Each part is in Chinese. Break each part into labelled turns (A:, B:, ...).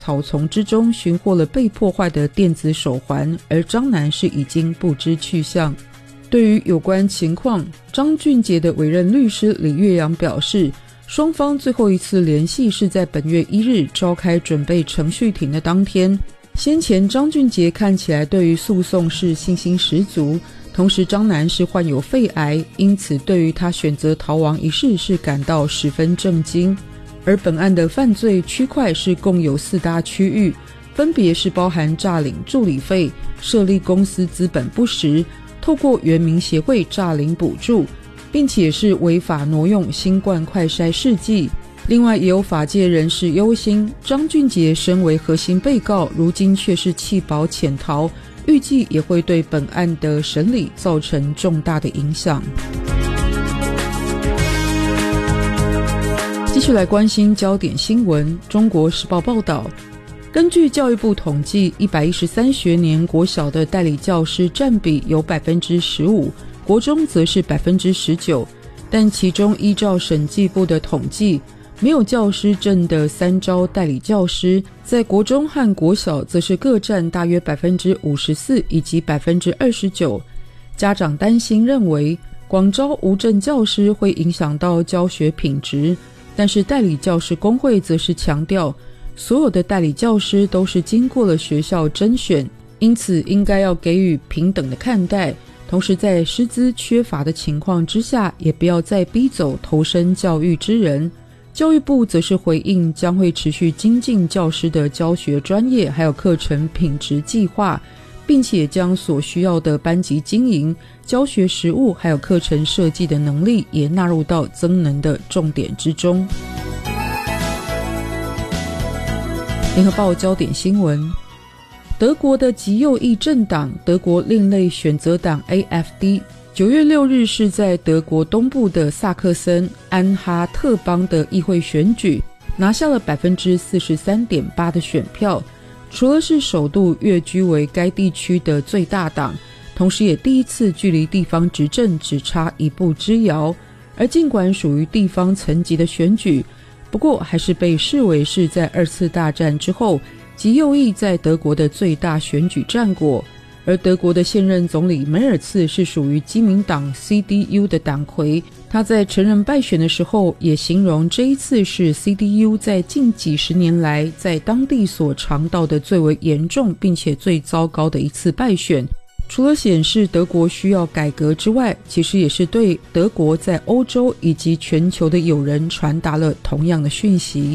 A: 草丛之中寻获了被破坏的电子手环，而张男是已经不知去向。对于有关情况，张俊杰的委任律师李岳阳表示，双方最后一次联系是在本月1日召开准备程序庭的当天。先前张俊杰看起来对于诉讼是信心十足，同时张男是患有肺癌，因此对于他选择逃亡一事是感到十分震惊。而本案的犯罪区块是共有4大区域，分别是包含诈领助理费、设立公司资本不实、透过原民协会诈领补助，并且是违法挪用新冠快筛试剂。另外也有法界人士忧心，张俊杰身为核心被告，如今却是弃保潜逃，预计也会对本案的审理造成重大的影响。继续来关心焦点新闻。中国时报报道，根据教育部统计，113学年国小的代理教师占比有 15%， 国中则是 19%， 但其中依照审计部的统计，没有教师证的3招代理教师，在国中和国小则是各占大约 54% 以及 29%。 家长担心认为，广招无证教师会影响到教学品质，但是代理教师工会则是强调，所有的代理教师都是经过了学校甄选，因此应该要给予平等的看待，同时在师资缺乏的情况之下，也不要再逼走投身教育之人。教育部则是回应，将会持续精进教师的教学专业还有课程品质计划，并且将所需要的班级经营、教学实务还有课程设计的能力也纳入到增能的重点之中。联合报焦点新闻，德国的极右翼政党德国另类选择党 AfD 9月6日是在德国东部的萨克森安哈特邦的议会选举，拿下了 43.8% 的选票，除了是首度跃居为该地区的最大党，同时也第一次距离地方执政只差一步之遥。而尽管属于地方层级的选举，不过还是被视为是在2次大战之后极右翼在德国的最大选举战果。而德国的现任总理梅尔茨是属于基民党 CDU 的党魁，他在承认败选的时候也形容这一次是 CDU 在近几十年来在当地所尝到的最为严重并且最糟糕的一次败选。除了显示德国需要改革之外，其实也是对德国在欧洲以及全球的友人传达了同样的讯息。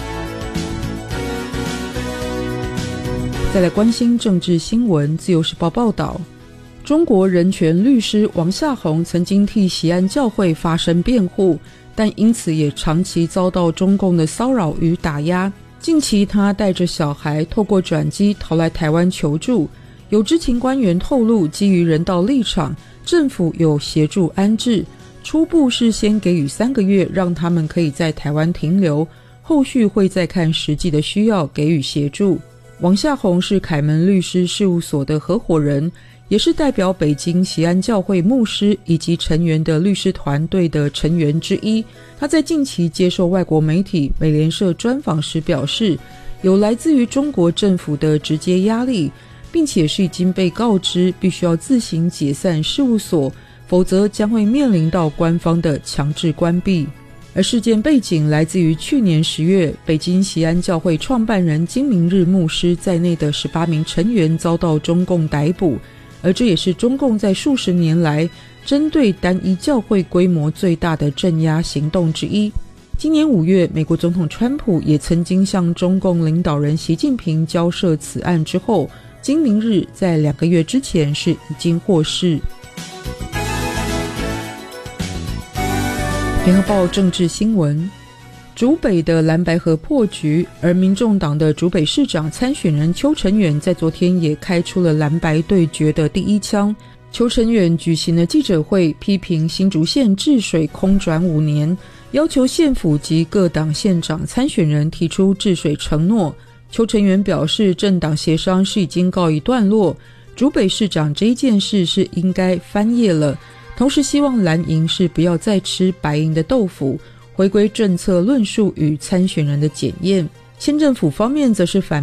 A: 再来关心政治新闻，自由时报报道，中国人权律师王夏宏曾经替锡安教会发声辩护，但因此也长期遭到中共的骚扰与打压。近期他带着小孩透过转机逃来台湾求助，有知情官员透露，基于人道立场，政府有协助安置，初步是先给予3个月让他们可以在台湾停留，后续会再看实际的需要给予协助。王夏宏是凯门律师事务所的合伙人，也是代表北京锡安教会牧师以及成员的律师团队的成员之一。他在近期接受外国媒体美联社专访时表示，有来自于中国政府的直接压力，并且是已经被告知必须要自行解散事务所，否则将会面临到官方的强制关闭。而事件背景来自于去年10月，北京锡安教会创办人金明日牧师在内的18名成员遭到中共逮捕，而这也是中共在数十年来针对单一教会规模最大的镇压行动之一。今年5月，美国总统川普也曾经向中共领导人习近平交涉此案之后，金明日在2个月之前是已经获释。联合报政治新闻，竹北的蓝白合破局，而民众党的竹北市长参选人邱成远在昨天也开出了蓝白对决的第一枪。邱成远举行了记者会，批评新竹县治水空转5年，要求县府及各党县长参选人提出治水承诺。邱成远表示，政党协商是已经告一段落，竹北市长这一件事是应该翻页了，同时希望蓝营是不要再吃白营的豆腐，回归政策论述与参选人的检验。 县政府方面则是反